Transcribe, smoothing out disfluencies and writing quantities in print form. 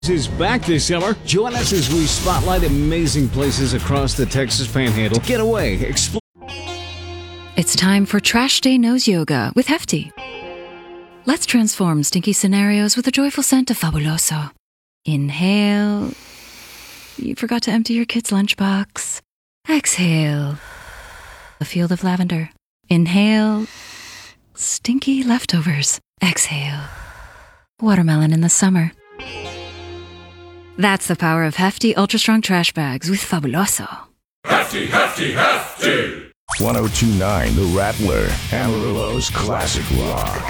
Is back this summer. Join us as we spotlight amazing places across the Texas Panhandle. Get away, explore. It's time for Trash Day Nose Yoga with Hefty. Let's transform stinky scenarios with a joyful scent of Fabuloso. Inhale. You forgot to empty your kid's lunchbox. Exhale. A field of lavender. Inhale. Stinky leftovers. Exhale. Watermelon in the summer. That's the power of Hefty Ultra Strong Trash Bags with Fabuloso. Hefty, Hefty, Hefty! 1029 The Rattler, Amarillo's classic rock.